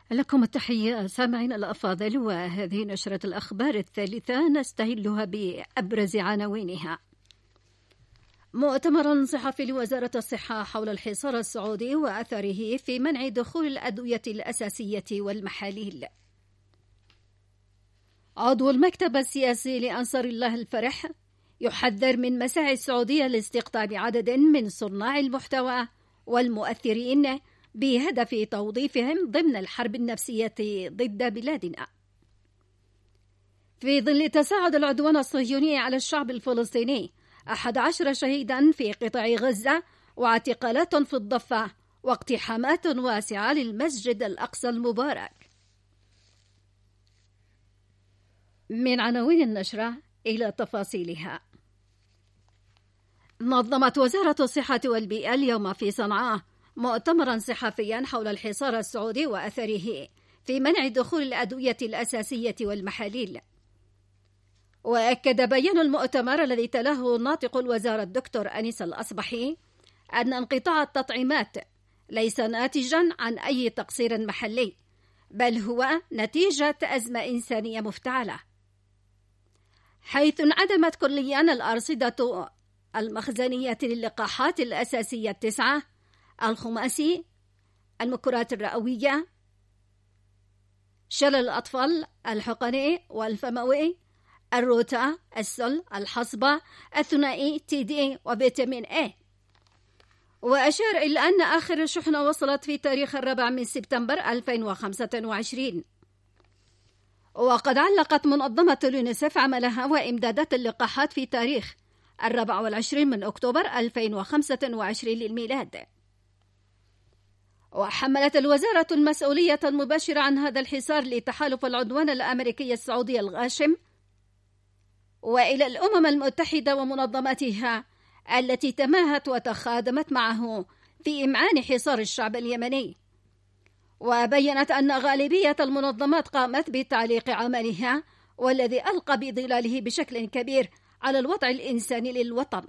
لكم التحية سامعين الأفاضل، وهذه نشرة الأخبار الثالثة نستهلها بأبرز عناوينها. مؤتمر صحفي لوزارة الصحة حول الحصار السعودي وأثره في منع دخول الأدوية الأساسية والمحاليل. عضو المكتب السياسي لأنصار الله الفرح يحذر من مساعي السعودية لاستقطاب عدد من صناع المحتوى والمؤثرين بهدف توظيفهم ضمن الحرب النفسية ضد بلادنا. في ظل تصاعد العدوان الصهيوني على الشعب الفلسطيني، 11 شهيدا في قطاع غزة واعتقالات في الضفة واقتحامات واسعة للمسجد الأقصى المبارك. من عناوين النشرة إلى تفاصيلها. نظمت وزارة الصحة والبيئة اليوم في صنعاء مؤتمرا صحفيا حول الحصار السعودي وأثره في منع دخول الأدوية الأساسية والمحاليل. وأكد بيان المؤتمر الذي تلاه ناطق الوزارة الدكتور أنيس الأصبحي أن انقطاع التطعيمات ليس ناتجا عن أي تقصير محلي، بل هو نتيجة أزمة إنسانية مفتعلة، حيث انعدمت كليا الأرصدة المخزنية للقاحات الأساسية 9: الخماسي، المكرات الرئوية، شلل الأطفال، الحقني والفموي، الروتا، السل، الحصبة، الثنائي تي دي وفيتامين A. وأشار إلى أن آخر شحنة وصلت في تاريخ 4 سبتمبر 2025. وقد علقت منظمة اليونيسف عملها وإمدادات اللقاحات في تاريخ 24 أكتوبر 2025 للميلاد. وحملت الوزارة المسؤولية المباشرة عن هذا الحصار لتحالف العدوان الأمريكي السعودي الغاشم وإلى الأمم المتحدة ومنظماتها التي تماهت وتخادمت معه في إمعان حصار الشعب اليمني. وبيّنت أن غالبية المنظمات قامت بتعليق عملها والذي ألقى بظلاله بشكل كبير على الوضع الإنساني للوطن.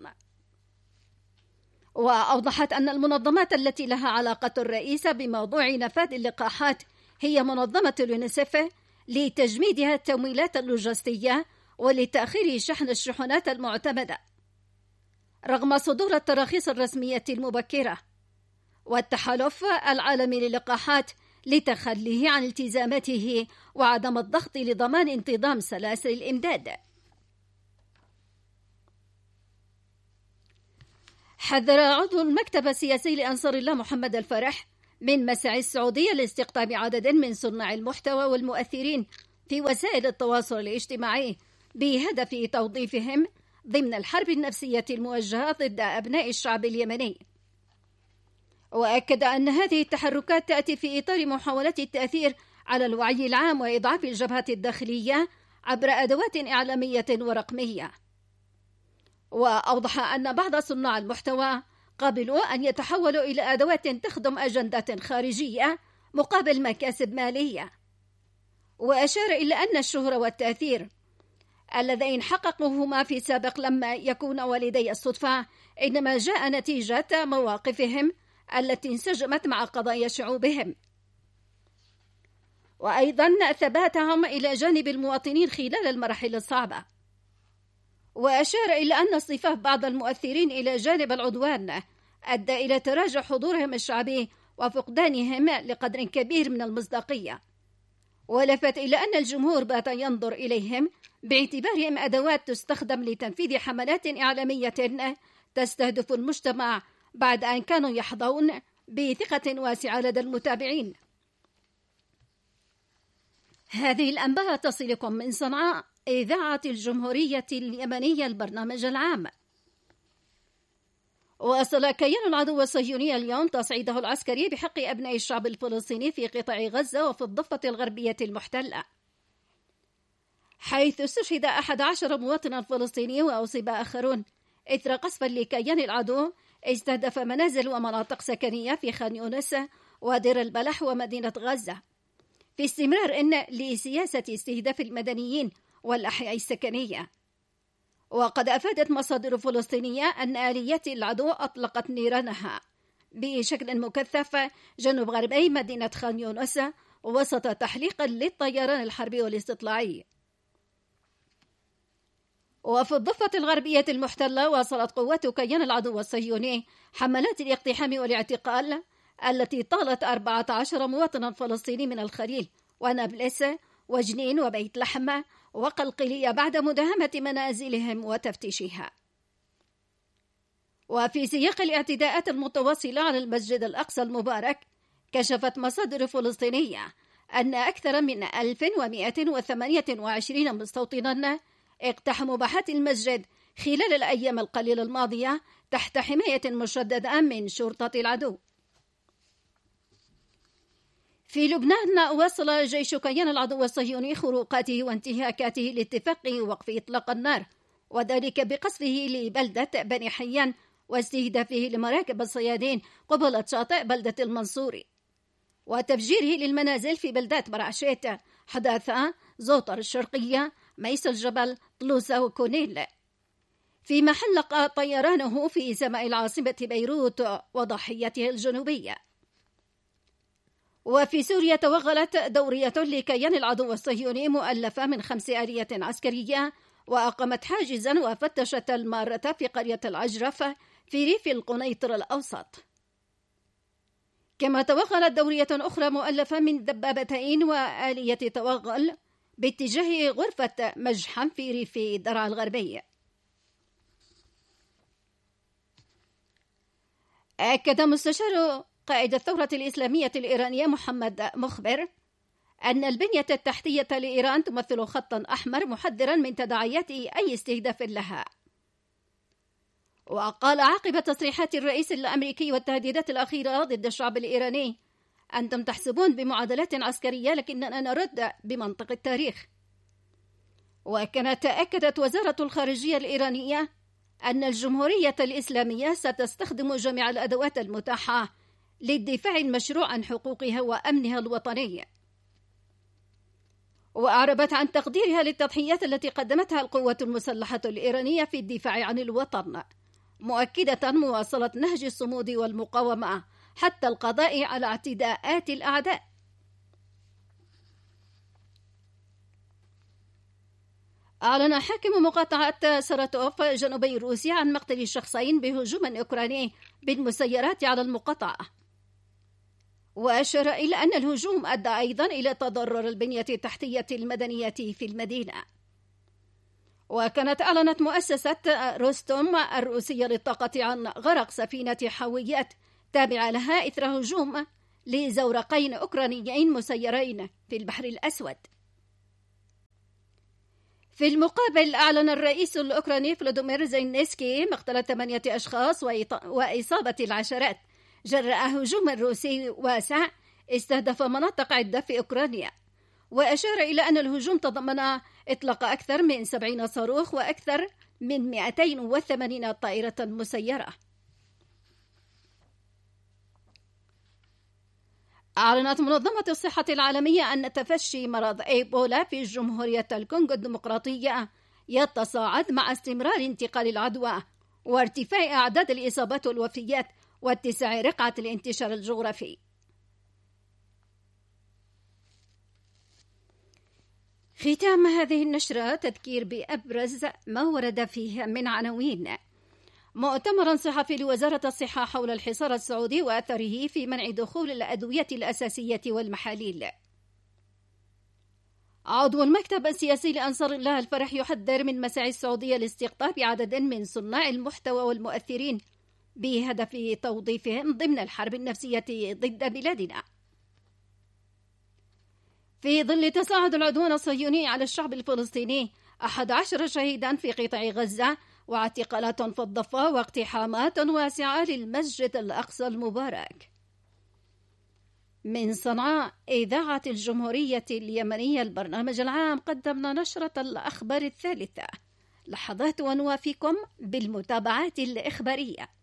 وأوضحت أن المنظمات التي لها علاقة رئيسة بموضوع نفاذ اللقاحات هي منظمة اليونيسف لتجميدها التمويلات اللوجستية ولتأخير شحن الشحنات المعتمدة رغم صدور التراخيص الرسمية المبكرة، والتحالف العالمي للقاحات لتخليه عن التزاماته وعدم الضغط لضمان انتظام سلاسل الإمداد. حذر عضو المكتب السياسي لأنصار الله محمد الفرح من مساعي السعودية لاستقطاب عدد من صناع المحتوى والمؤثرين في وسائل التواصل الاجتماعي بهدف توظيفهم ضمن الحرب النفسية الموجهة ضد أبناء الشعب اليمني. وأكد أن هذه التحركات تأتي في إطار محاولة التأثير على الوعي العام وإضعاف الجبهة الداخلية عبر أدوات إعلامية ورقمية. وأوضح أن بعض صناع المحتوى قبلوا أن يتحولوا إلى أدوات تخدم أجندات خارجية مقابل مكاسب مالية. وأشار إلى أن الشهرة والتأثير اللذين حققوهما في سابق لما يكون والدي الصدفة، إنما جاء نتيجة مواقفهم التي انسجمت مع قضايا شعوبهم، وأيضا ثباتهم إلى جانب المواطنين خلال المراحل الصعبة. وأشار إلى أن اصطفاف بعض المؤثرين إلى جانب العدوان أدى إلى تراجع حضورهم الشعبي وفقدانهم لقدر كبير من المصداقية. ولفت إلى أن الجمهور بات ينظر إليهم باعتبارهم أدوات تستخدم لتنفيذ حملات إعلامية تستهدف المجتمع بعد أن كانوا يحظون بثقة واسعة لدى المتابعين. هذه الأنباء تصلكم من صنعاء، إذاعة الجمهورية اليمنية، البرنامج العام. واصل كيان العدو الصهيوني اليوم تصعيده العسكري بحق أبناء الشعب الفلسطيني في قطاع غزة وفي الضفة الغربية المحتلة، حيث استشهد 11 مواطنا فلسطيني وأصيب آخرون إثر قصف لكيان العدو استهدف منازل ومناطق سكنية في خان يونس ودير البلح ومدينة غزة، في استمرار لسياسة استهداف المدنيين والأحياء السكنية. وقد أفادت مصادر فلسطينية أن آليات العدو أطلقت نيرانها بشكل مكثف جنوب غربي مدينة خان يونس وسط تحليق للطيران الحربي والاستطلاعي. وفي الضفة الغربية المحتلة واصلت قوات كيان العدو الصهيوني حملات الاقتحام والاعتقال التي طالت 14 مواطنا فلسطيني من الخليل ونابلس وجنين وبيت لحم وقلقلية بعد مداهمة منازلهم وتفتيشها. وفي سياق الاعتداءات المتواصلة على المسجد الأقصى المبارك، كشفت مصادر فلسطينية أن أكثر من 1128 مستوطنا اقتحموا باحات المسجد خلال الأيام القليلة الماضية تحت حماية مشددة من شرطة العدو. في لبنان، واصل جيش كيان العدو الصهيوني خروقاته وانتهاكاته لاتفاق وقف إطلاق النار، وذلك بقصفه لبلدة بني حيان واستهدافه لمراكب الصيادين قبل شاطئ بلدة المنصوري، وتفجيره للمنازل في بلدات برعشيت، حداثة، زوطر الشرقية، ميس الجبل، طلوسة وكونيل، فيما حلق طيرانه في سماء العاصمة بيروت وضاحيتها الجنوبية. وفي سوريا، توغلت دورية لكيان العدو الصهيوني مؤلفة من 5 آلية عسكرية، وأقامت حاجزا وفتشت المارة في قرية العجرف في ريف القنيطر الأوسط. كما توغلت دورية أخرى مؤلفة من دبابتين وآلية توغل باتجاه غرفة مجحم في ريف درعا الغربي. أكد مستشار قائد الثورة الإسلامية الإيرانية محمد مخبر أن البنية التحتية لإيران تمثل خطا أحمر، محذرا من تداعيات أي استهداف لها. وقال عقب تصريحات الرئيس الأمريكي والتهديدات الأخيرة ضد الشعب الإيراني: أنتم تحسبون بمعادلات عسكرية، لكننا نرد بمنطق التاريخ. وكانت أكدت وزارة الخارجية الإيرانية أن الجمهورية الإسلامية ستستخدم جميع الأدوات المتاحة للدفاع المشروع عن حقوقها وأمنها الوطني. وأعربت عن تقديرها للتضحيات التي قدمتها القوات المسلحة الإيرانية في الدفاع عن الوطن، مؤكدة مواصلة نهج الصمود والمقاومة حتى القضاء على اعتداءات الأعداء. أعلن حاكم مقاطعة ساراتوف جنوبي روسيا عن مقتل شخصين بهجوم أوكراني بالمسيرات على المقاطعة، وأشار إلى أن الهجوم أدى أيضا إلى تضرر البنية التحتية المدنية في المدينة. وكانت أعلنت مؤسسة روستوم الروسية للطاقة عن غرق سفينة حاويات تابعة لها إثر هجوم لزورقين أوكرانيين مسيرين في البحر الأسود. في المقابل، أعلن الرئيس الأوكراني فلوديمير زيلينسكي مقتل 8 أشخاص وإصابة العشرات جراء هجوم روسي واسع استهدف مناطق عدة في أوكرانيا، وأشار إلى أن الهجوم تضمن إطلاق أكثر من 70 صاروخ وأكثر من 280 طائرة مسيرة. أعلنت منظمة الصحة العالمية أن تفشي مرض إيبولا في جمهورية الكونغو الديمقراطية يتصاعد مع استمرار انتقال العدوى وارتفاع أعداد الإصابات والوفيات واتساع رقعة الانتشار الجغرافي. ختام هذه النشرة تذكير بأبرز ما ورد فيها من عناوين: مؤتمر صحفي لوزارة الصحة حول الحصار السعودي وأثره في منع دخول الأدوية الأساسية والمحاليل. عضو المكتب السياسي لأنصار الله الفرح يحذر من مساعي السعودية لاستقطاب عدد من صناع المحتوى والمؤثرين بهدف توظيفهم ضمن الحرب النفسية ضد بلادنا. في ظل تصاعد العدوان الصهيوني على الشعب الفلسطيني، 11 شهيدا في قطاع غزة واعتقالات في الضفة واقتحامات واسعة للمسجد الأقصى المبارك. من صنعاء، إذاعة الجمهورية اليمنية، البرنامج العام، قدمنا نشرة الأخبار الثالثة. لحظات ونوافيكم بالمتابعات الإخبارية.